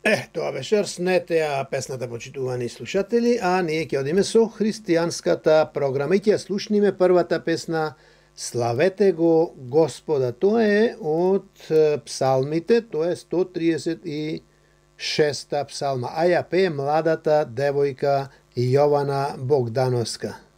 Тоа беше Арснетеа песната, почитувани слушатели, а ние ќе одиме со христијанската програма и ќе ја слушниме првата песна Славете го Господа. Тоа е од псалмите, тоа е 136-та псалма, а ја пее младата девојка Јована Богдановска.